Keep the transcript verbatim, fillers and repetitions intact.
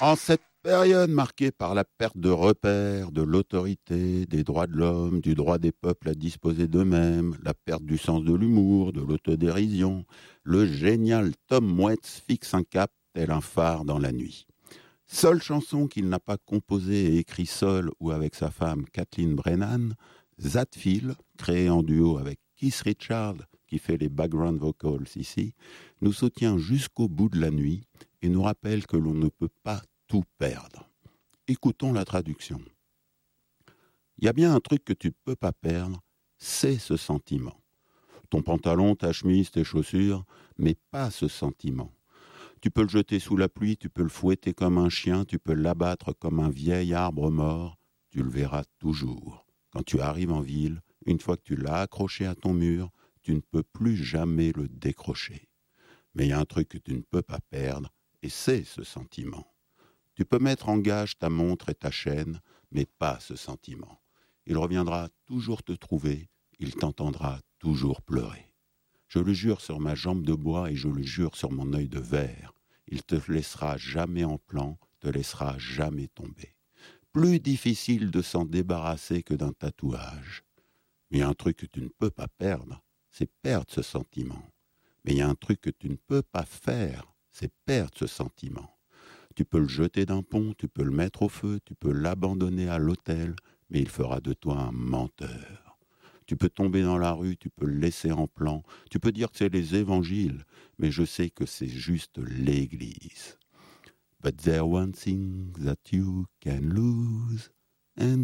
En cette période marquée par la perte de repères, de l'autorité, des droits de l'homme, du droit des peuples à disposer d'eux-mêmes, la perte du sens de l'humour, de l'autodérision, le génial Tom Waits fixe un cap tel un phare dans la nuit. Seule chanson qu'il n'a pas composée et écrite seul ou avec sa femme Kathleen Brennan, That Feel, créé en duo avec Keith Richards, qui fait les background vocals ici, nous soutient jusqu'au bout de la nuit et nous rappelle que l'on ne peut pas tout perdre. Écoutons la traduction. Il y a bien un truc que tu ne peux pas perdre, c'est ce sentiment. Ton pantalon, ta chemise, tes chaussures, mais pas ce sentiment. Tu peux le jeter sous la pluie, tu peux le fouetter comme un chien, tu peux l'abattre comme un vieil arbre mort, tu le verras toujours. Quand tu arrives en ville, une fois que tu l'as accroché à ton mur, tu ne peux plus jamais le décrocher. Mais il y a un truc que tu ne peux pas perdre, et c'est ce sentiment. Tu peux mettre en gage ta montre et ta chaîne, mais pas ce sentiment. Il reviendra toujours te trouver, il t'entendra toujours pleurer. Je le jure sur ma jambe de bois et je le jure sur mon œil de verre. Il te laissera jamais en plan, te laissera jamais tomber. Plus difficile de s'en débarrasser que d'un tatouage. Mais il y a un truc que tu ne peux pas perdre, c'est perdre ce sentiment. Mais il y a un truc que tu ne peux pas faire, c'est perdre ce sentiment. Tu peux le jeter d'un pont, tu peux le mettre au feu, tu peux l'abandonner à l'autel, mais il fera de toi un menteur. Tu peux tomber dans la rue, tu peux le laisser en plan, tu peux dire que c'est les évangiles, mais je sais que c'est juste l'église. But there's one thing that you can lose, and